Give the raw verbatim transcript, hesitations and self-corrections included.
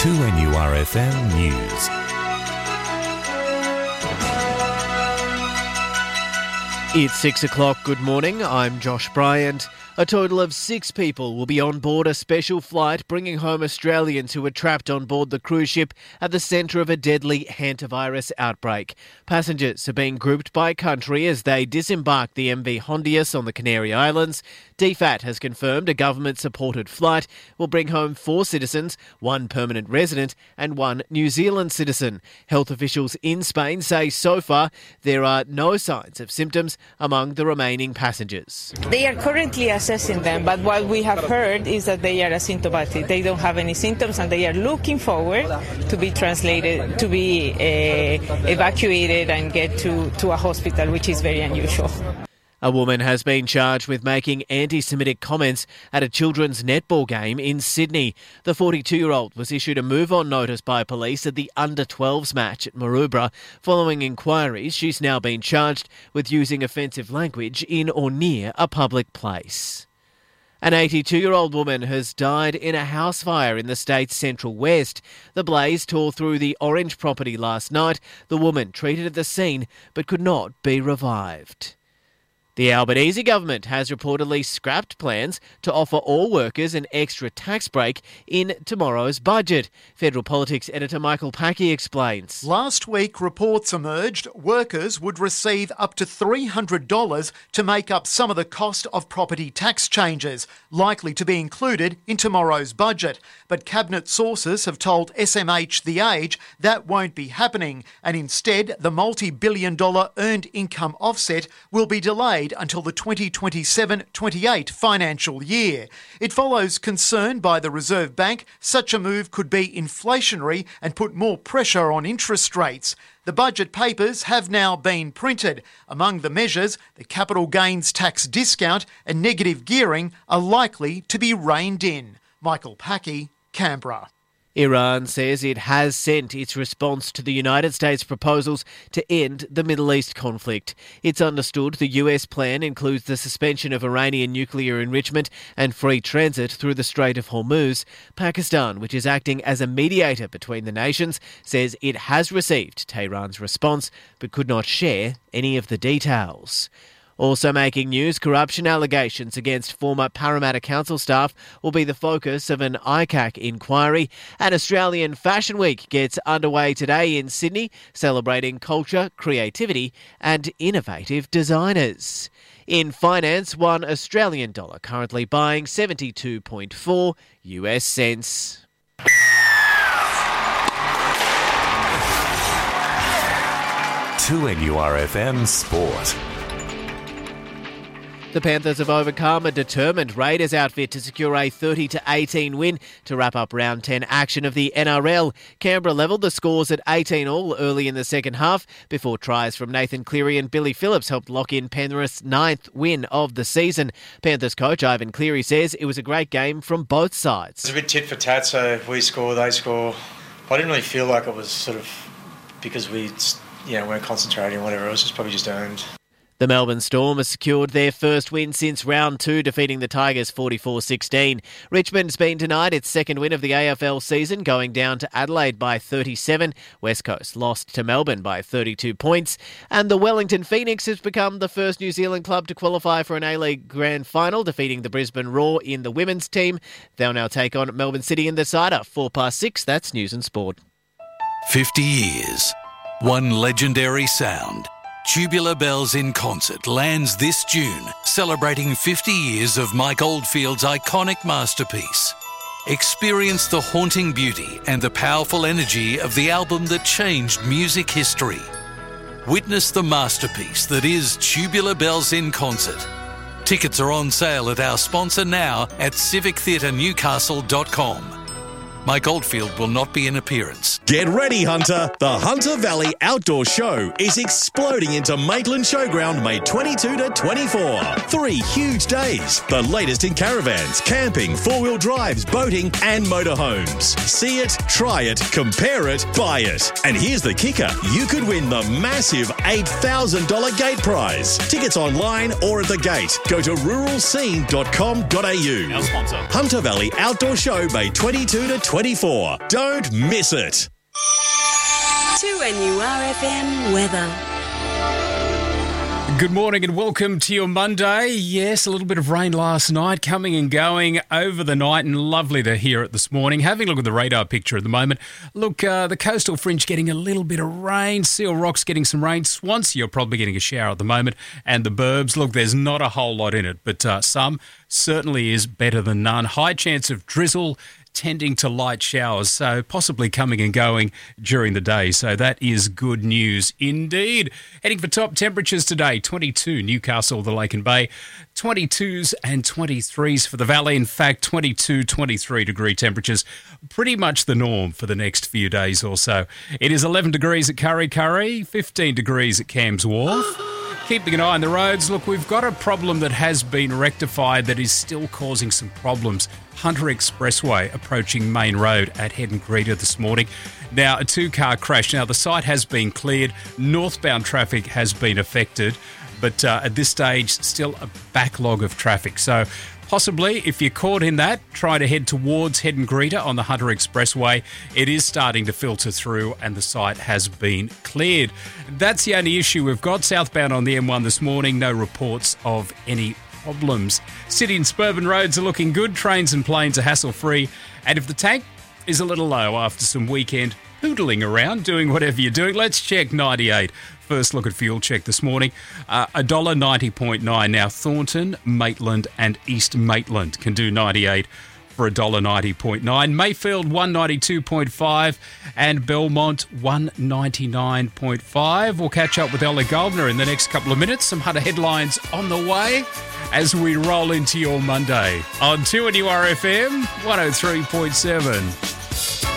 two N U R F M News. It's six o'clock. Good morning. I'm Josh Bryant. A total of six people will be on board a special flight bringing home Australians who were trapped on board the cruise ship at the centre of a deadly hantavirus outbreak. Passengers are being grouped by country as they disembark the M V Hondius on the Canary Islands. D F A T has confirmed a government-supported flight will bring home four citizens, one permanent resident and one New Zealand citizen. Health officials in Spain say so far there are no signs of symptoms among the remaining passengers. They are currently assessing them, but what we have heard is that they are asymptomatic. They don't have any symptoms and they are looking forward to be translated, to be uh, evacuated and get to, to a hospital, which is very unusual. A woman has been charged with making anti-Semitic comments at a children's netball game in Sydney. The forty-two-year-old was issued a move-on notice by police at the under twelves match at Maroubra. Following inquiries, she's now been charged with using offensive language in or near a public place. An eighty-two-year-old woman has died in a house fire in the state's central west. The blaze tore through the Orange property last night. The woman treated at the scene but could not be revived. The Albanese government has reportedly scrapped plans to offer all workers an extra tax break in tomorrow's budget. Federal Politics editor Michael Packey explains. Last week, reports emerged workers would receive up to three hundred dollars to make up some of the cost of property tax changes, likely to be included in tomorrow's budget. But Cabinet sources have told S M H The Age that won't be happening, and instead the multi-billion dollar earned income offset will be delayed until the twenty twenty-seven twenty-eight financial year. It follows concern by the Reserve Bank such a move could be inflationary and put more pressure on interest rates. The budget papers have now been printed. Among the measures, the capital gains tax discount and negative gearing are likely to be reined in. Michael Packey, Canberra. Iran says it has sent its response to the United States' proposals to end the Middle East conflict. It's understood the U S plan includes the suspension of Iranian nuclear enrichment and free transit through the Strait of Hormuz. Pakistan, which is acting as a mediator between the nations, says it has received Tehran's response but could not share any of the details. Also making news, corruption allegations against former Parramatta Council staff will be the focus of an I C A C inquiry. An Australian Fashion Week gets underway today in Sydney, celebrating culture, creativity and innovative designers. In finance, one Australian dollar currently buying seventy-two point four U S cents. two N U R F M Sport. The Panthers have overcome a determined Raiders outfit to secure a thirty to eighteen win to wrap up round ten action of the N R L. Canberra levelled the scores at eighteen all early in the second half before tries from Nathan Cleary and Billy Phillips helped lock in Penrith's ninth win of the season. Panthers coach Ivan Cleary says it was a great game from both sides. It's a bit tit for tat, so we score, they score. I didn't really feel like it was sort of because we you know, weren't concentrating or whatever. It was just probably just earned. The Melbourne Storm has secured their first win since round two, defeating the Tigers forty-four sixteen. Richmond's been denied its second win of the A F L season, going down to Adelaide by thirty-seven. West Coast lost to Melbourne by thirty-two points. And the Wellington Phoenix has become the first New Zealand club to qualify for an A-League Grand Final, defeating the Brisbane Roar in the women's team. They'll now take on Melbourne City in the Cider. Four past six, that's News and Sport. fifty years. One legendary sound. Tubular Bells in Concert lands this June, celebrating fifty years of Mike Oldfield's iconic masterpiece. Experience the haunting beauty and the powerful energy of the album that changed music history. Witness the masterpiece that is Tubular Bells in Concert. Tickets are on sale at our sponsor now at civic theatre newcastle dot com. Mike Oldfield will not be in appearance. Get ready, Hunter. The Hunter Valley Outdoor Show is exploding into Maitland Showground May twenty-second to twenty-fourth. Three huge days. The latest in caravans, camping, four-wheel drives, boating and motorhomes. See it, try it, compare it, buy it. And here's the kicker. You could win the massive eight thousand dollars gate prize. Tickets online or at the gate. Go to rural scene dot com dot a u. Our sponsor. Hunter Valley Outdoor Show May twenty-second to twenty-fourth. twenty-four. Don't miss it. two N U R F M weather. Good morning and welcome to your Monday. Yes, a little bit of rain last night, coming and going over the night, and lovely to hear it this morning. Having a look at the radar picture at the moment. Look, uh, the coastal fringe getting a little bit of rain. Seal Rock's getting some rain. Swansea, you're probably getting a shower at the moment. And the Burbs, look, there's not a whole lot in it, but uh, some certainly is better than none. High chance of drizzle, tending to light showers, so possibly coming and going during the day. So that is good news indeed. Heading for top temperatures today, twenty-two Newcastle, the Lake and Bay, twenty-twos and twenty-threes for the Valley. In fact, twenty-two, twenty-three degree temperatures, pretty much the norm for the next few days or so. It is eleven degrees at Curry Curry, fifteen degrees at Camps Wharf. Keeping an eye on the roads, look, we've got a problem that has been rectified that is still causing some problems. Hunter Expressway approaching Main Road at Head and Greeter this morning. Now, a two-car crash. Now, the site has been cleared. Northbound traffic has been affected, but uh, at this stage, still a backlog of traffic. So possibly, if you're caught in that, try to head towards Head and Greeter on the Hunter Expressway. It is starting to filter through and the site has been cleared. That's the only issue we've got. Southbound on the M one this morning, no reports of any problems. City and suburban roads are looking good. Trains and planes are hassle-free. And if the tank is a little low after some weekend poodling around, doing whatever you're doing, let's check ninety-eight. First look at fuel check this morning, uh, one dollar ninety point nine. Now, Thornton, Maitland and East Maitland can do ninety-eight for one dollar ninety point nine. Mayfield, one ninety-two point five and Belmont, one ninety-nine point five. We'll catch up with Ella Goldner in the next couple of minutes. Some Hunter headlines on the way as we roll into your Monday on two N U R F M one oh three point seven.